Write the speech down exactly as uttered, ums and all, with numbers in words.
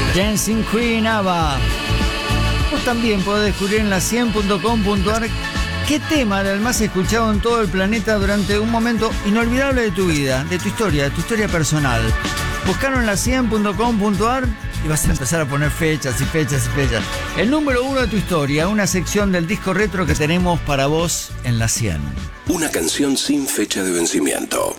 Dancing Queen, ABBA. Vos también podés descubrir en la cien punto com punto ar qué tema era el más escuchado en todo el planeta durante un momento inolvidable de tu vida, de tu historia, de tu historia personal. Buscaron en la cien punto com punto ar y vas a empezar a poner fechas y fechas y fechas. El número uno de tu historia, una sección del disco retro que tenemos para vos en la cien. Una canción sin fecha de vencimiento.